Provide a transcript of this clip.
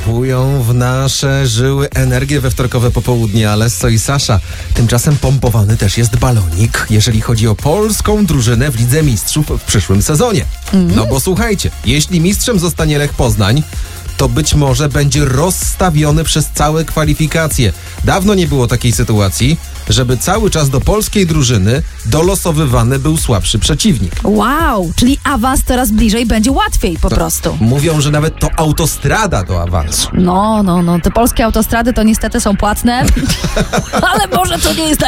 pompują w nasze żyły energię we wtorkowe popołudnie, Alesso i Sasza. Tymczasem pompowany też jest balonik, jeżeli chodzi o polską drużynę w Lidze Mistrzów w przyszłym sezonie. No bo słuchajcie, jeśli mistrzem zostanie Lech Poznań, to być może będzie rozstawiony przez całe kwalifikacje. Dawno nie było takiej sytuacji, żeby cały czas do polskiej drużyny dolosowywany był słabszy przeciwnik. Wow, czyli awans coraz bliżej, będzie łatwiej po prostu. Mówią, że nawet to autostrada do awansu. No, te polskie autostrady to niestety są płatne, ale może to nie jest